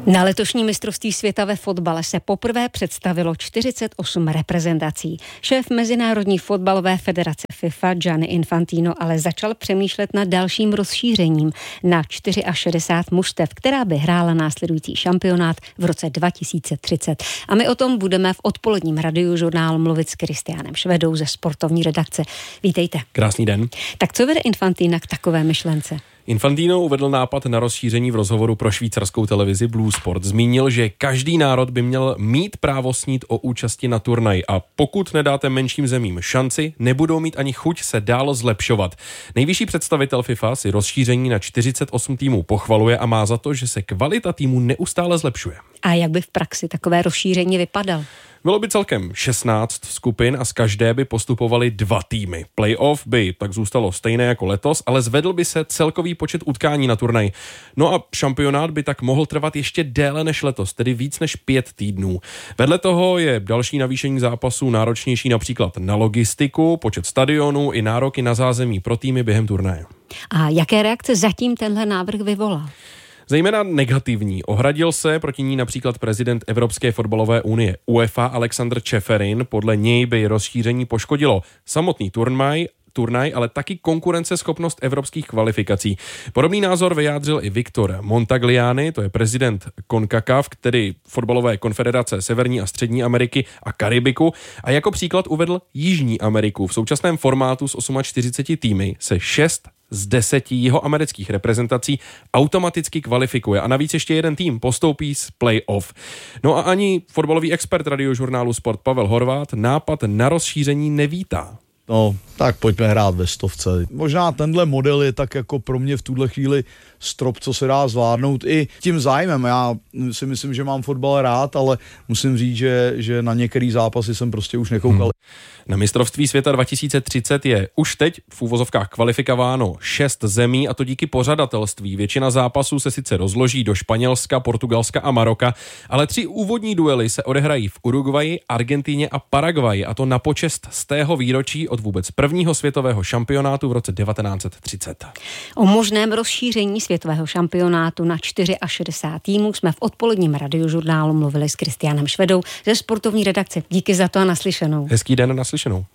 Na letošní mistrovství světa ve fotbale se poprvé představilo 48 reprezentací. Šéf Mezinárodní fotbalové federace FIFA Gianni Infantino ale začal přemýšlet nad dalším rozšířením na 64 mužstev, která by hrála následující šampionát v roce 2030. A my o tom budeme v odpoledním radiožurnálu mluvit s Kristiánem Švedou ze sportovní redakce. Vítejte. Krásný den. Tak co vede Infantina k takové myšlence? Infantino uvedl nápad na rozšíření v rozhovoru pro švýcarskou televizi Blue Sport. Zmínil, že každý národ by měl mít právo snít o účasti na turnaji a pokud nedáte menším zemím šanci, nebudou mít ani chuť se dál zlepšovat. Nejvyšší představitel FIFA si rozšíření na 48 týmů pochvaluje a má za to, že se kvalita týmů neustále zlepšuje. A jak by v praxi takové rozšíření vypadalo? Bylo by celkem 16 skupin a z každé by postupovaly 2 týmy. Playoff by tak zůstalo stejné jako letos, ale zvedl by se celkový počet utkání na turnaji. No a šampionát by tak mohl trvat ještě déle než letos, tedy víc než 5 týdnů. Vedle toho je další navýšení zápasů náročnější například na logistiku, počet stadionů i nároky na zázemí pro týmy během turnaje. A jaké reakce zatím tenhle návrh vyvolal? Zejména negativní. Ohradil se proti ní například prezident Evropské fotbalové unie UEFA Alexander Čeferin. Podle něj by rozšíření poškodilo samotný turnaj, ale taky konkurenceschopnost evropských kvalifikací. Podobný názor vyjádřil i Victor Montagliani, to je prezident CONCACAF, tedy fotbalové konfederace Severní a Střední Ameriky a Karibiku, a jako příklad uvedl Jižní Ameriku. V současném formátu s 48 týmy se 6 z 10 jihoamerických reprezentací automaticky kvalifikuje a navíc ještě jeden tým postoupí z play-off. No a ani fotbalový expert radiožurnálu Sport Pavel Horváth nápad na rozšíření nevítá. No, tak pojďme hrát ve 100. Možná tenhle model je tak jako pro mě v tuhle chvíli strop, co se dá zvládnout i tím zájmem. Já si myslím, že mám fotbal rád, ale musím říct, že na některý zápasy jsem prostě už nekoukal. Na mistrovství světa 2030 je už teď v úvozovkách kvalifikováno 6 zemí a to díky pořadatelství. Většina zápasů se sice rozloží do Španělska, Portugalska a Maroka, ale 3 úvodní duely se odehrají v Uruguayi, Argentině a Paraguayi a to na počest z tého výročí od vůbec prvního světového šampionátu v roce 1930. O možném rozšíření světového šampionátu na 64 týmů jsme v odpoledním radiožurnálu mluvili s Kristiánem Švedou ze sportovní redakce. Díky za to a naslyšenou. Hezký den, naslyšenou.